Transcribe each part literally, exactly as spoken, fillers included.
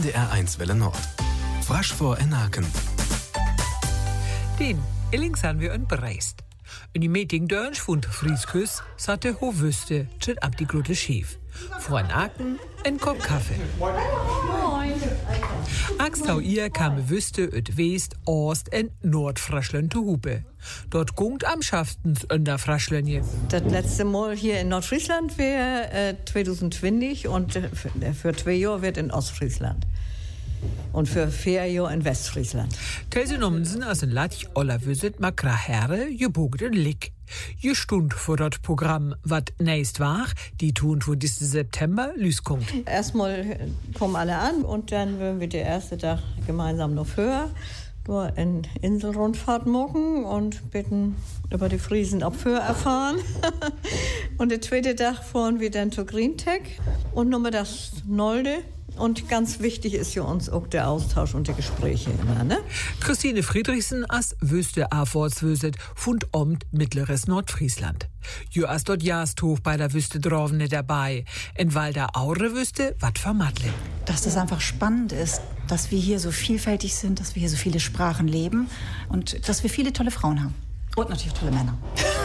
D R eins Welle Nord. Frasch vor Enaken. Den Illings haben wir in Brest. In die Meeting dörnsch von Friesküss satte ho wüste, tschit ab die Grute schief. Vor Enaken ein Kopf Kaffee. Moin. Axtau ihr kam wüste öt West, Ost en Nordfraschlen zu Hupe. Dort gungt am schaftens under Fraschlenje. Das letzte Mal hier in Nordfriesland wäre äh, zwanzig zwanzig und äh, für zwei Jahre wird in Ostfriesland. Und für vier Jahre in Westfriesland. Telse Nommensen als ein Latch olla wüsset makra Herre, je bogt en Lick. Je stund vor dat Programm, wat nächst war, die tun für diesen September lüskommt. Erstmal kommen alle an und dann würden wir den ersten Tag gemeinsam noch höher. Nur eine Inselrundfahrt machen und bitten über die Friesen ab Föhr erfahren. Und den zweiten Tag fahren wir dann zur Green Tech und nochmal das Nolde. Und ganz wichtig ist für uns auch der Austausch und die Gespräche immer, ne? Christine Friedrichsen als Wüste Afortswüset fund omt mittleres Nordfriesland. Jo as dort Jasthof bei der Wüste Drovne dabei. In Walder Aure Wüste wat vermattle. Dass das einfach spannend ist, dass wir hier so vielfältig sind, dass wir hier so viele Sprachen leben und dass wir viele tolle Frauen haben. Und natürlich tolle Männer.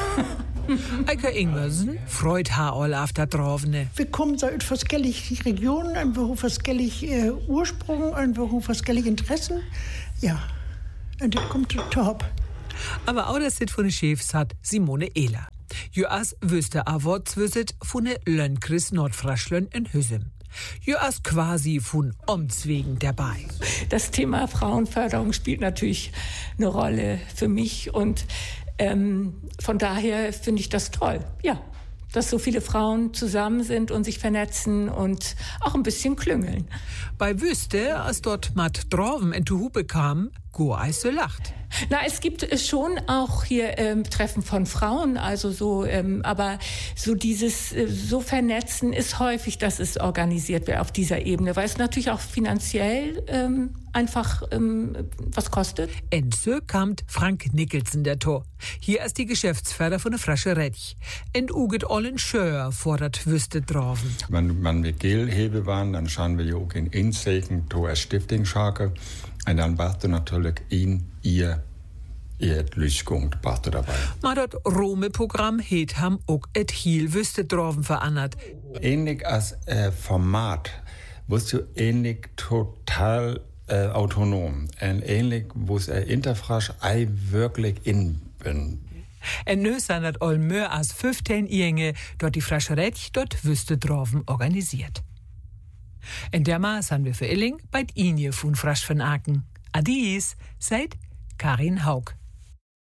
Eike Ingwersen freut ha all auf der Drovne. Wir kommen so aus verschiedenen Regionen, einfach auf verschiedene äh, Ursprung, einfach auf verschiedene Interessen. Ja, und das kommt top. Aber auch das Sit von den Chefs hat Simone Ehler. Jo as Wüste Awortswüsset von der Lönkris Nordfraschlön in Hüssem. Jo as quasi von Omtswegen dabei. Das Thema Frauenförderung spielt natürlich eine Rolle für mich und Ähm, von daher finde ich das toll, ja, dass so viele Frauen zusammen sind und sich vernetzen und auch ein bisschen klüngeln. Bei Wüste, als dort Matt Droven in die Hupe kam, go eise lacht. Na, es gibt schon auch hier ähm, Treffen von Frauen, also so, ähm, aber so dieses äh, so vernetzen ist häufig, dass es organisiert wird auf dieser Ebene, weil es natürlich auch finanziell ähm, einfach ähm, was kostet. Ense kam Frank Nicholson der Tor. Hier ist die Geschäftsführer von der Frasche Retch. Und uget allen Schör fordert Wüste Droven. Wenn man mit Gelhebe waren, dann schauen wir ja auch in Insägen, to als Stiftungsschake. Und dann warst du natürlich in ihr, ihr Lüsgung, warst du dabei. Ma dort Rome-Programm het ham ook et Hiel Wüste Droven verandert. Ähnlich als äh, Format, wirst du ähnlich total äh, autonom. Und ähnlich, wo es äh, Interfrasch ei wirklich in bin. En nu zijn het al meer als vijftien Jenge dort die Frasche Retch dort Wüste Droven organisiert. In der Maß haben wir für Illing bei Inje von Frasch von Aken. Adies, seid Karin Haug.